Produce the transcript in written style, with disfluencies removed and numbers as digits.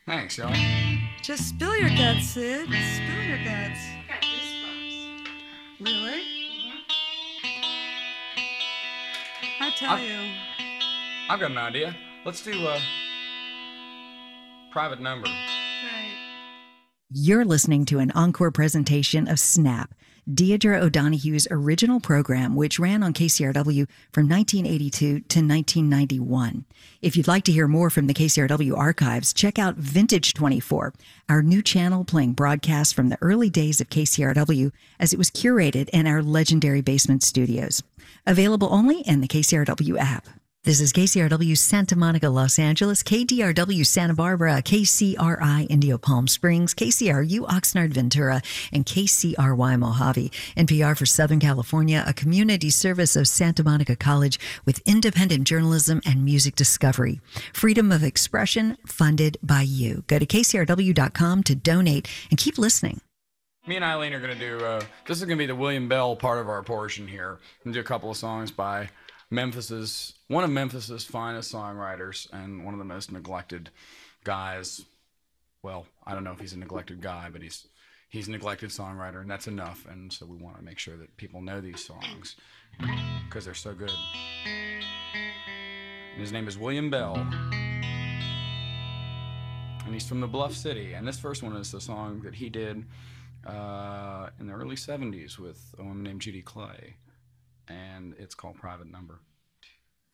Thanks, y'all. Just spill your guts, Sid. Spill your guts. I got goosebumps. Really? I tell I've- you. I've got an idea. Let's do a private number. Right. You're listening to an encore presentation of Snap, Deidre O'Donoghue's original program, which ran on KCRW from 1982 to 1991. If you'd like to hear more from the KCRW archives, check out Vintage 24, our new channel playing broadcasts from the early days of KCRW as it was curated in our legendary basement studios. Available only in the KCRW app. This is KCRW Santa Monica, Los Angeles, KDRW Santa Barbara, KCRI Indio Palm Springs, KCRU Oxnard Ventura, and KCRY Mojave. NPR for Southern California, a community service of Santa Monica College with independent journalism and music discovery. Freedom of expression funded by you. Go to kcrw.com to donate and keep listening. Me and Eileen are going to do, this is going to be the William Bell part of our portion here. And do a couple of songs by one of Memphis's finest songwriters and one of the most neglected guys. Well, I don't know if he's a neglected guy, but he's a neglected songwriter, and that's enough. And so we want to make sure that people know these songs because they're so good. And his name is William Bell, and he's from the Bluff City. And this first one is a song that he did in the early 70s with a woman named Judy Clay, and it's called Private Number.